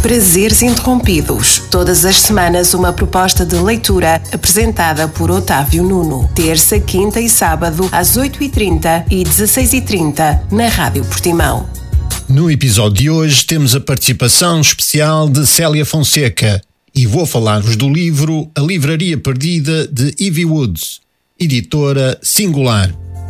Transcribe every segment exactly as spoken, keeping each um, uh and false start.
Prazeres Interrompidos. Todas as semanas uma proposta de leitura apresentada por Otávio Nuno. Terça, quinta e sábado às oito e trinta e dezasseis e trinta na Rádio Portimão. No episódio de hoje temos a participação especial de Célia Fonseca e vou falar-vos do livro A Livraria Perdida de Ivy Woods, editora Singular.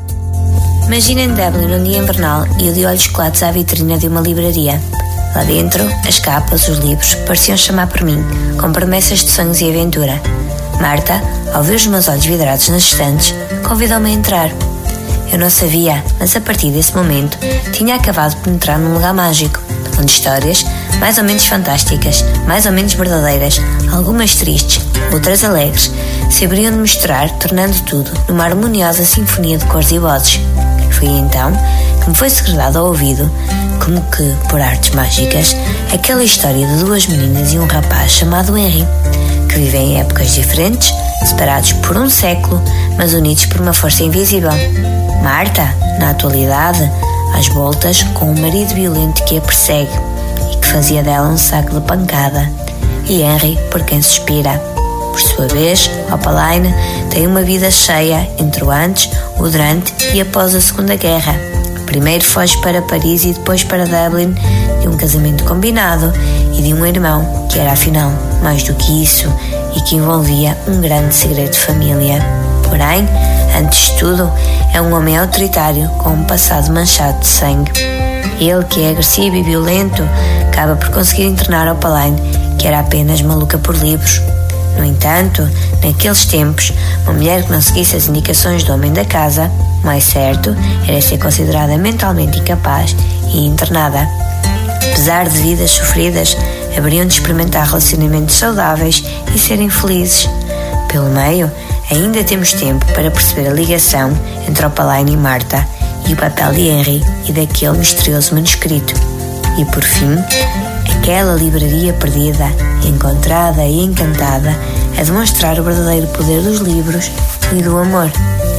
Imagina em Dublin um dia invernal e eu de olhos colados à vitrina de uma livraria. Lá dentro, as capas, os livros, pareciam chamar por mim, com promessas de sonhos e aventura. Marta, ao ver os meus olhos vidrados nas estantes, convidou-me a entrar. Eu não sabia, mas a partir desse momento, tinha acabado de penetrar num lugar mágico, onde histórias, mais ou menos fantásticas, mais ou menos verdadeiras, algumas tristes, outras alegres, se abriam de misturar, tornando tudo numa harmoniosa sinfonia de cores e vozes. Foi então que me foi segredado ao ouvido, como que, por artes mágicas, aquela história de duas meninas e um rapaz chamado Henry, que vivem em épocas diferentes, separados por um século, mas unidos por uma força invisível. Marta, na atualidade, às voltas com um marido violento que a persegue e que fazia dela um saco de pancada, e Henry por quem suspira. Por sua vez, Opaline tem uma vida cheia entre o antes, o durante e após a Segunda Guerra. Primeiro foge para Paris e depois para Dublin, de um casamento combinado e de um irmão que era afinal mais do que isso e que envolvia um grande segredo de família. Porém, antes de tudo, é um homem autoritário com um passado manchado de sangue. Ele, que é agressivo e violento, acaba por conseguir internar Opaline, que era apenas maluca por livros. No entanto, naqueles tempos, uma mulher que não seguisse as indicações do homem da casa, o mais certo era ser considerada mentalmente incapaz e internada. Apesar de vidas sofridas, haveriam de experimentar relacionamentos saudáveis e serem felizes. Pelo meio, ainda temos tempo para perceber a ligação entre Opaline e Marta e o papel de Henry e daquele misterioso manuscrito. E por fim, aquela livraria perdida, encontrada e encantada a demonstrar o verdadeiro poder dos livros e do amor.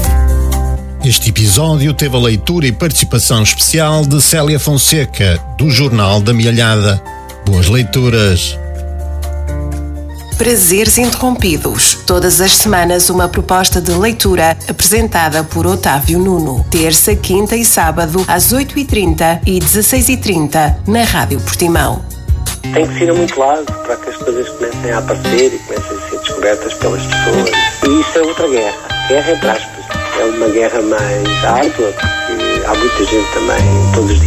Este episódio teve a leitura e participação especial de Célia Fonseca, do Jornal da Mialhada. Boas leituras! Prazeres Interrompidos. Todas as semanas uma proposta de leitura apresentada por Otávio Nuno. Terça, quinta e sábado às oito e trinta e dezasseis e trinta na Rádio Portimão. Tem que ser a muito lado para que as coisas comecem a aparecer e comecem a ser descobertas pelas pessoas. E isso é outra guerra. Guerra entre aspas. É uma guerra mais árdua, porque há muita gente também, todos os dias,